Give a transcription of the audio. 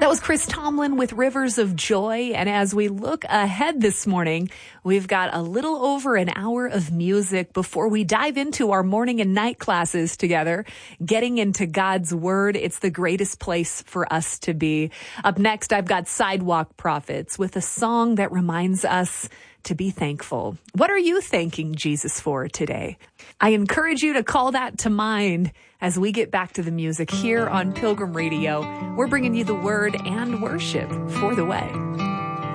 That was Chris Tomlin with Rivers of Joy. And as we look ahead this morning, we've got a little over an hour of music before we dive into our morning and night classes together, getting into God's Word. It's the greatest place for us to be. Up next, I've got Sidewalk Prophets with a song that reminds us to be thankful. What are you thanking Jesus for today? I encourage you to call that to mind as we get back to the music here on Pilgrim Radio. We're bringing you the word and worship for the way.